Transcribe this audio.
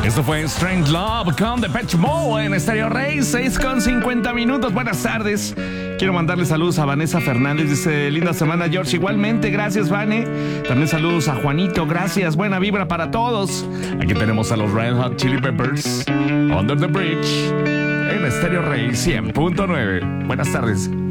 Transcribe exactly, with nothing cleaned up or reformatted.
Esto fue Strange Love con Depeche Mode en Stereo Rey, seis con cincuenta minutos. Buenas tardes. Quiero mandarle saludos a Vanessa Fernández. Dice, linda semana, George. Igualmente, gracias, Vane. También saludos a Juanito. Gracias. Buena vibra para todos. Aquí tenemos a los Red Hot Chili Peppers. Under the Bridge en Stereo Rey cien punto nueve. Buenas tardes.